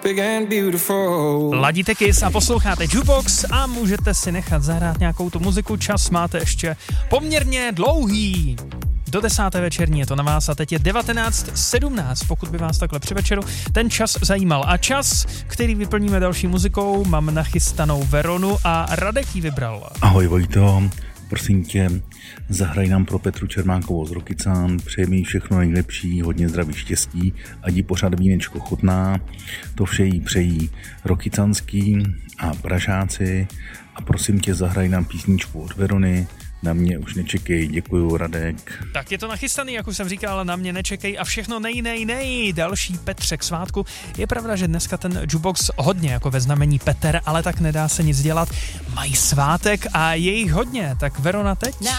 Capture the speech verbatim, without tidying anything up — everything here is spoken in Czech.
Ladíte Kiss a posloucháte Jukebox a můžete si nechat zahrát nějakou tu muziku. Čas máte ještě poměrně dlouhý. Do desáté večerní je to na vás a teď je devatenáct sedmnáct, pokud by vás takhle při večeru ten čas zajímal. A čas, který vyplníme další muzikou, mám nachystanou Veronu a Radek ji vybral. Ahoj Vojto, prosím tě, zahraj nám pro Petru Čermákovou z Rokycan, přejeme jí všechno nejlepší, hodně zdraví, štěstí, ať jí pořád vínečko chutná, to vše jí přejí Rokycanský a Pražáci a prosím tě, zahraj nám písničku od Verony. Na mě už nečekej, děkuju Radek. Tak je to nachystaný, jak už jsem říkal, na mě nečekej a všechno nej, nej, nej. Další Petře k svátku. Je pravda, že dneska ten Jukebox hodně jako ve znamení Petr, ale tak nedá se nic dělat. Mají svátek a je jich hodně, tak Verona teď.